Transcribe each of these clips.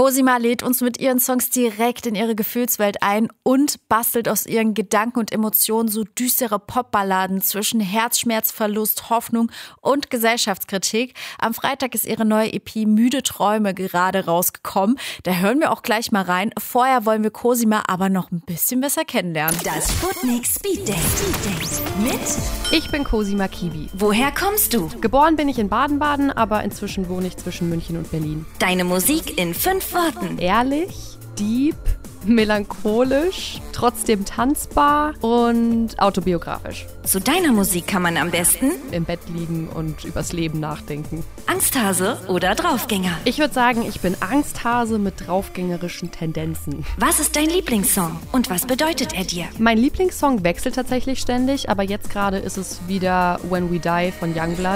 Cosima lädt uns mit ihren Songs direkt in ihre Gefühlswelt ein und bastelt aus ihren Gedanken und Emotionen so düstere Popballaden zwischen Herzschmerz, Verlust, Hoffnung und Gesellschaftskritik. Am Freitag ist ihre neue EP Müde Träume gerade rausgekommen. Da hören wir auch gleich mal rein. Vorher wollen wir Cosima aber noch ein bisschen besser kennenlernen. Das Sputnik Speed Date mit Ich bin Cosima Kiwi. Woher kommst du? Geboren bin ich in Baden-Baden, aber inzwischen wohne ich zwischen München und Berlin. Deine Musik in 5 Worten. Ehrlich, deep, melancholisch, trotzdem tanzbar und autobiografisch. Zu deiner Musik kann man am besten Im Bett liegen und übers Leben nachdenken. Angsthase oder Draufgänger. Ich würde sagen, ich bin Angsthase mit draufgängerischen Tendenzen. Was ist dein Lieblingssong und was bedeutet er dir? Mein Lieblingssong wechselt tatsächlich ständig, aber jetzt gerade ist es wieder When We Die von Youngblood.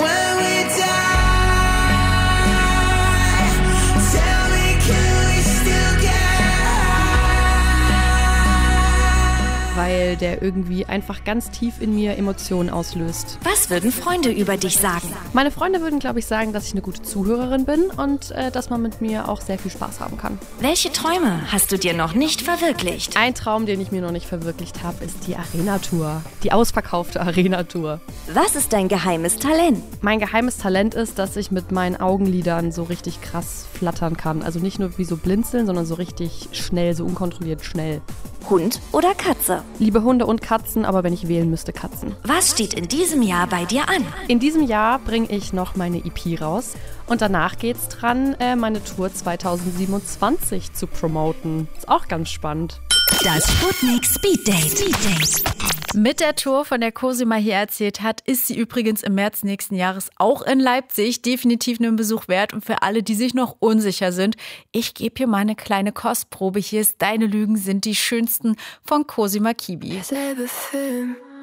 Weil der irgendwie einfach ganz tief in mir Emotionen auslöst. Was würden Freunde über dich sagen? Meine Freunde würden, glaube ich, sagen, dass ich eine gute Zuhörerin bin und dass man mit mir auch sehr viel Spaß haben kann. Welche Träume hast du dir noch nicht verwirklicht? Ein Traum, den ich mir noch nicht verwirklicht habe, ist die Arena-Tour. Die ausverkaufte Arena-Tour. Was ist dein geheimes Talent? Mein geheimes Talent ist, dass ich mit meinen Augenlidern so richtig krass flattern kann. Also nicht nur wie so blinzeln, sondern so richtig schnell, so unkontrolliert schnell. Hund oder Katze? Liebe Hunde und Katzen, aber wenn ich wählen müsste, Katzen. Was steht in diesem Jahr bei dir an? In diesem Jahr bringe ich noch meine EP raus und danach geht's dran, meine Tour 2027 zu promoten. Ist auch ganz spannend. Das Sputnik Speed Date. Mit der Tour, von der Cosima hier erzählt hat, ist sie übrigens im März nächsten Jahres auch in Leipzig. Definitiv einen Besuch wert. Und für alle, die sich noch unsicher sind, ich gebe hier mal eine kleine Kostprobe. Hier ist Deine Lügen sind die schönsten von Cosima Kiwi. Selbe Film.